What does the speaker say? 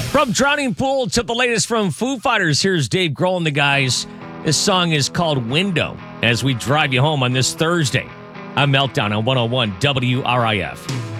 From Drowning Pool to the latest from Foo Fighters, here's Dave Grohl and the guys. This song is called Window as we drive you home on this Thursday. I'm Meltdown on 101 WRIF.